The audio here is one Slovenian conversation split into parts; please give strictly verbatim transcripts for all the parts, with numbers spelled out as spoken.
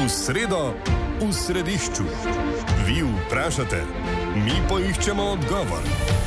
V sredo, v središču. Vi vprašate, mi poiščemo odgovor.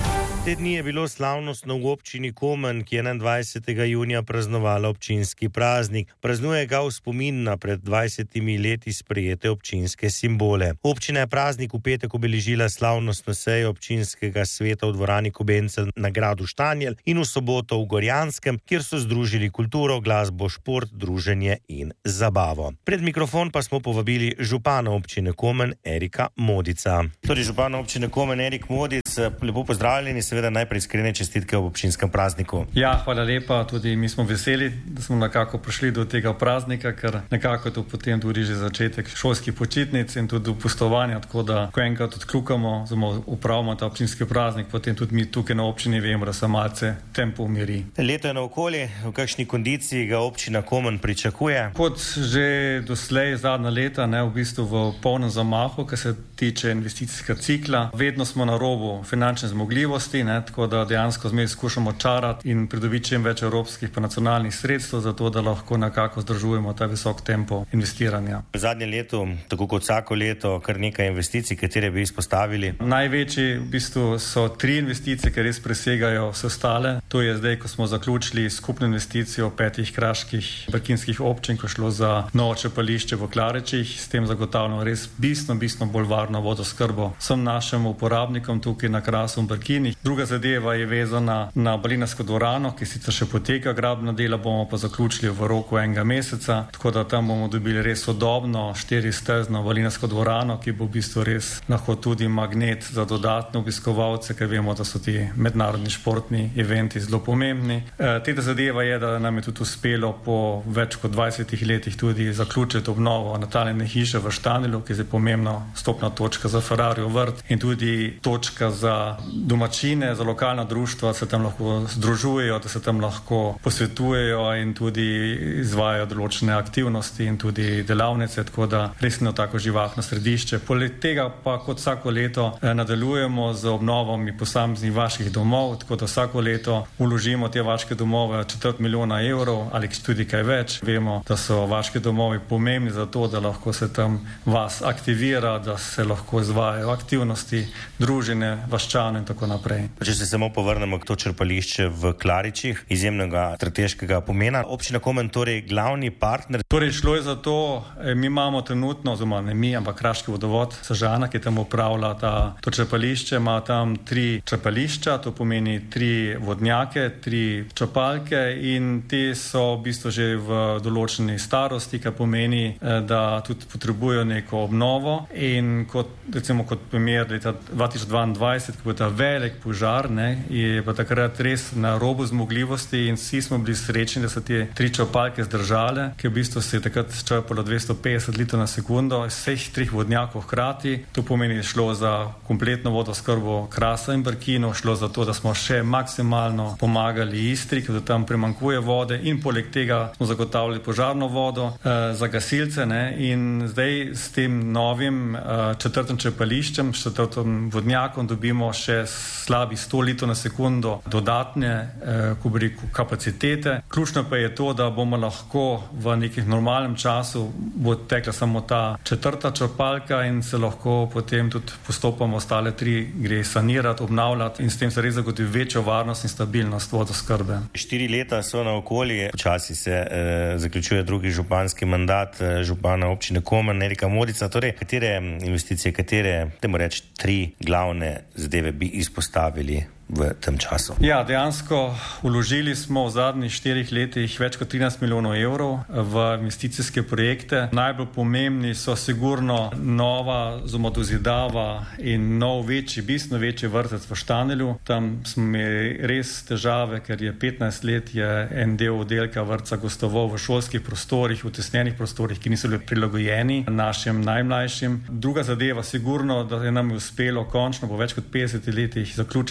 Te dni je bilo slavnostno v občini Komen, ki je enaindvajsetega junija praznovala občinski praznik. Praznuje ga v spomin na pred dvajsetimi leti sprejete občinske simbole. Občina je praznik v petek obeležila slavnostno sejo občinskega sveta v dvorani Kobencel na gradu Štanjel in v soboto v Gorjanskem, kjer so združili kulturo, glasbo, šport, druženje in zabavo. Pred mikrofon pa smo povabili župana občine Komen Erika Modica. Torej, župan občine Komen Erik Modic, lepo pozdravljeni. Seveda najprej iskrene čestitke ob občinskem prazniku. Ja, hvala lepa, tudi mi smo veseli, da smo nekako prišli do tega praznika, ker nekako to potem tudi že začetek šolskih počitnic in tudi pustovanja, tako da ko enkrat odkljukamo, zelo upravimo ta občinski praznik, potem tudi mi tukaj na občini vemo, da se malce tempo umiri. Leto je na okolje, v kakšni kondiciji ga občina Komen pričakuje? Kot že doslej zadnja leta, ne, v bistvu v polnem zamahu, kar se tiče investicijskega cikla, vedno smo na robu finančne zmogljivosti, ne, tako da dejansko zmeraj skušamo čarati in pridobiti čim več evropskih pa nacionalnih sredstev, zato da lahko nekako zdržujemo ta visok tempo investiranja. V zadnjem letu, tako kot vsako leto, kar nekaj investicij, katere bi izpostavili? Največji v bistvu so tri investicije, ki res presegajo vse ostale. To je zdaj, ko smo zaključili skupno investicijo petih kraških brkinskih občin, ko je šlo za novo črpališče v Klaričih, s tem zagotavljamo res bistveno, bistveno bolj varno vodoskrbo vsem našim uporabnikom tukaj na Krasu in Brkinih. Druga zadeva je vezana na Balinarsko dvorano, ki sicer še poteka gradbena dela, bomo pa zaključili v roku enega meseca, tako da tam bomo dobili res sodobno štiristezno Balinarsko dvorano, ki bo v bistvu res lahko tudi magnet za dodatne obiskovalce, ker vemo, da so ti mednarodni športni eventi zelo pomembni. E, tretja zadeva je, da nam je tudi uspelo po več kot dvajsetih letih tudi zaključiti obnovo natalne hiše v Štanjelu, ki je pomembna stopna točka za Ferrarijev vrt in tudi točka za domačine, za lokalna društva, se tam lahko združujejo, da se tam lahko posvetujejo in tudi izvajajo določene aktivnosti in tudi delavnice, tako da resno tako živahno središče. Poleg tega pa kot vsako leto nadaljujemo z obnovami posameznih vaških domov, tako da vsako leto vložimo te vaške domove četrt milijona evrov ali tudi kaj več. Vemo, da so vaški domovi pomembni za to, da lahko se tam vas aktivira, da se lahko izvajajo aktivnosti, družine, vaščane in tako naprej. Če se samo povrnemo k to črpališče v Klaričih, izjemnega strateškega pomena. Občina Komen torej glavni partner. Torej šlo je za to, mi imamo trenutno, oziroma ne mi, ampak Kraški vodovod Sežana, ki tam upravlja ta, to črpališče, ima tam tri črpališča, to pomeni tri vodnjake, tri črpalke in te so v bistvu že v določeni starosti, kar pomeni, da tudi potrebujejo neko obnovo in kot, recimo kot primer leta dva tisoč dvaindvajset, ko je ta velik požar, ne, je pa takrat res na robu zmogljivosti in vsi smo bili srečni, da so te tri črpalke zdržale, ki v bistvu se je takrat črpalo dvesto petdeset litrov na sekundo iz vseh treh vodnjakov hkrati. To pomeni, šlo za kompletno vodoskrbo Krasa in Brkinov, šlo za to, da smo še maksimalno pomagali Istri, ker tam primanjkuje vode in poleg tega smo zagotavljali požarno vodo eh, za gasilce, ne, in zdaj s tem novim eh, četrtim črpališčem, četrtim vodnjakom dobimo še slabi sto litrov na sekundo dodatne eh, ko bi rekel, kapacitete. Ključno pa je to, da bomo lahko v nekem normalnem času bo tekla samo ta četrta črpalka in se lahko potem tudi postopoma ostale tri gre sanirati, obnavljati in s tem se res zagotovi večjo varnost in stabilnost vodoskrbe. Štiri leta so na okolje, počasi se eh, zaključuje drugi županski mandat eh, župana občine Komen Erika Modica. Torej, katere investicije, katere, temu reči, tri glavne zadeve bi izpostavili v tem času? Ja, dejansko vložili smo v zadnjih štirih letih več kot trinajst milijonov evrov v investicijske projekte. Najbolj pomembni so sigurno nova zomodozidava in nov večji, bistveno večji vrtec v Štanjelu. Tam smo imeli res težave, ker je petnajst let je en del oddelka vrtca gostoval v šolskih prostorih, v tesnenih prostorih, ki niso bili prilagojeni našim najmlajšim. Druga zadeva sigurno, da je nam uspelo končno po več kot petdesetih letih zaključiti obnovo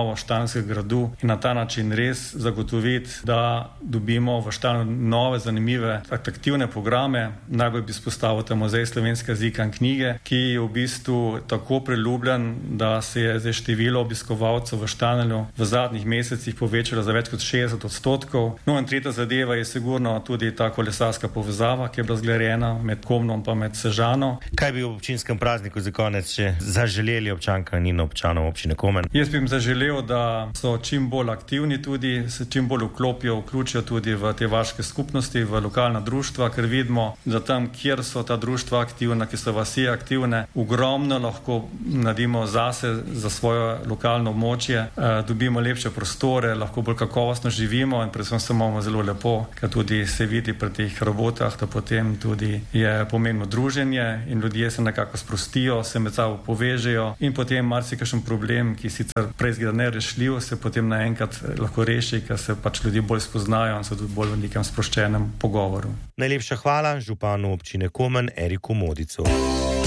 obnovo Štajerskega gradu in na ta način res zagotoviti, da dobimo v Štajerju nove, zanimive, atraktivne programe. Najbolj bi izpostavil ta muzej slovenskega jezika in knjige, ki je v bistvu tako priljubljen, da se je zdaj število obiskovalcev v Štajerju v zadnjih mesecih povečalo za več kot šestdeset odstotkov. No in tretja zadeva je sigurno tudi ta kolesarska povezava, ki je bila zgrajena med Komnom pa med Sežano. Kaj bi v občinskem prazniku za konec še zaželeli občankam in občanom občine Komen? Jaz bi jim zaželel, da so čim bolj aktivni tudi, se čim bolj vklopijo, vključijo tudi v te vaške skupnosti, v lokalna društva, ker vidimo, da tam, kjer so ta društva aktivna, ki so vasi aktivne, ogromno lahko naredimo zase, za svoje lokalno območje, eh, dobimo lepše prostore, lahko bolj kakovostno živimo in predvsem se imamo zelo lepo, ker tudi se vidi pri teh robotah, da potem tudi je pomembno druženje in ljudje se nekako sprostijo, se med sabo povežejo in potem marsikakšen problem, ki sicer prej zgleda nerešljiv, se potem naenkrat lahko reši, ker se pač ljudje bolj spoznajo in so tudi bolj v nekem sproščenem pogovoru. Najlepša hvala županu občine Komen Eriku Modicu.